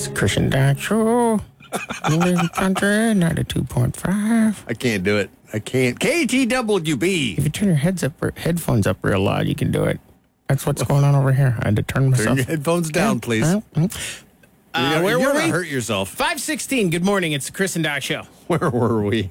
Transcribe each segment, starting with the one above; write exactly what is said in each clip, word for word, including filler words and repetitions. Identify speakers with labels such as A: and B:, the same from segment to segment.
A: It's Christian Doc Show. English Country, ninety-two point five.
B: I can't do it. I can't. K T W B.
A: If you turn your heads up, headphones up real loud, you can do it. That's what's going on over here. I had to turn myself.
B: Turn your headphones down, please.
A: Uh, uh,
B: Uh,
A: where
B: you're
A: were
B: gonna
A: we?
B: hurt yourself.
A: five sixteen, good morning. It's the Chris and Doc Show.
B: Where were we?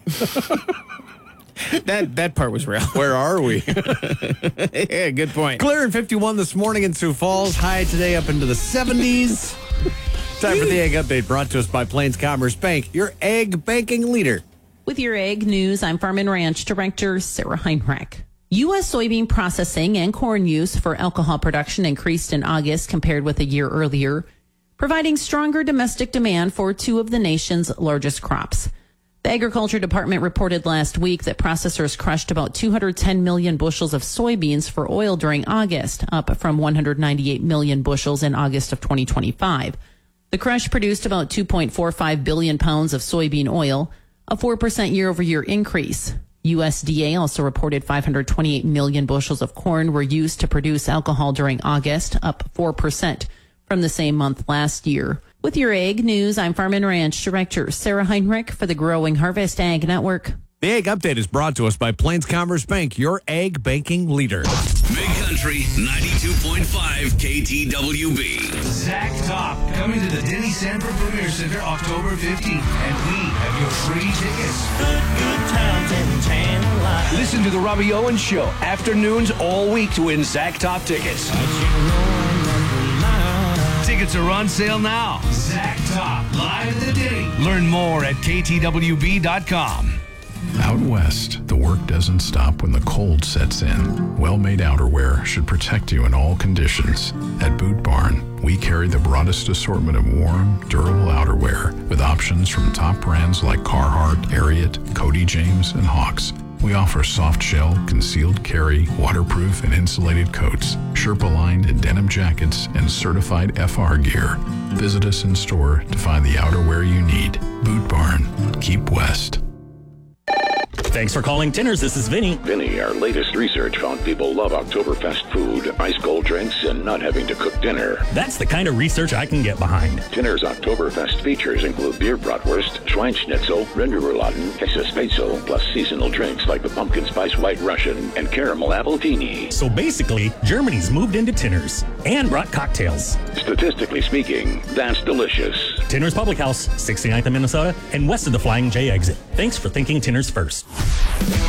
A: That that part was real.
B: Where are we?
A: Yeah, good point.
B: Clear and fifty-one this morning in Sioux Falls. High today up into the seventies. Time for the Egg Update brought to us by Plains Commerce Bank, your egg banking leader.
C: With your egg news, I'm Farm and Ranch Director Sarah Heinrich. U S soybean processing and corn use for alcohol production increased in August compared with a year earlier, providing stronger domestic demand for two of the nation's largest crops. The Agriculture Department reported last week that processors crushed about two hundred ten million bushels of soybeans for oil during August, up from one hundred ninety-eight million bushels in August of twenty twenty-five. The crush produced about two point four five billion pounds of soybean oil, a four percent year-over-year increase. U S D A also reported five hundred twenty-eight million bushels of corn were used to produce alcohol during August, up four percent from the same month last year. With your egg news, I'm Farm and Ranch Director Sarah Heinrich for the Growing Harvest Ag Network.
B: The Egg Update is brought to us by Plains Commerce Bank, your egg banking leader.
D: Big Country ninety-two point five K T W B.
E: Zach Top coming to the Denny Sanford Premier Center October fifteenth, and we have your free tickets.
F: Good, good times and Channel.
E: Listen to the Robbie Owens Show afternoons all week to win Zach Top tickets. Tickets are on sale now. Zach Top live at the Denny. Learn more at K T W B dot com.
G: Out west, the work doesn't stop when the cold sets in. Well-made outerwear should protect you in all conditions. At Boot Barn, we carry the broadest assortment of warm, durable outerwear with options from top brands like Carhartt, Ariat, Cody James, and Hawks. We offer soft shell, concealed carry, waterproof and insulated coats, Sherpa-lined and denim jackets, and certified F R gear. Visit us in store to find the outerwear you need. Boot Barn. Keep west.
H: Thanks for calling Tinners. This is Vinny.
I: Vinny, our latest research found people love Oktoberfest food, ice cold drinks, and not having to cook dinner.
H: That's the kind of research I can get behind.
I: Tinners Oktoberfest features include beer bratwurst, Schweinsschnitzel, Rinderrouladen, Käsespätzle, plus seasonal drinks like the pumpkin spice white Russian and caramel appletini.
H: So basically, Germany's moved into Tinners and brought cocktails.
I: Statistically speaking, that's delicious.
H: Tinners Public House, sixty-ninth in Minnesota, and west of the Flying J exit. Thanks for thinking Tinners first.